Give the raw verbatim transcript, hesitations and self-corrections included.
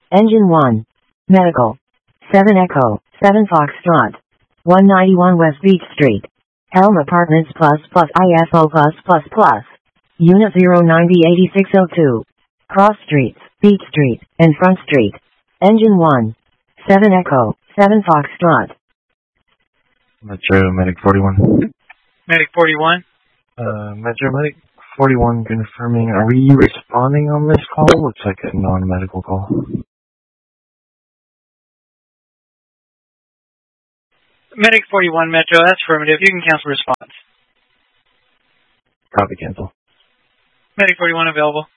Engine one. Medical. seven Echo, seven Foxtrot. one ninety-one West Beach Street. Helm Apartments plus plus I F O plus plus plus. Unit zero nine zero eight six zero two. Cross Streets, Beach Street, and Front Street. Engine one. seven Echo, seven Foxtrot. Metro Medic forty-one. Medic forty-one. Uh, Metro Medic forty-one confirming. Are we responding on this call? Looks like a non-medical call. Medic forty-one Metro, that's affirmative. You can cancel response. Copy, cancel. Medic forty-one available.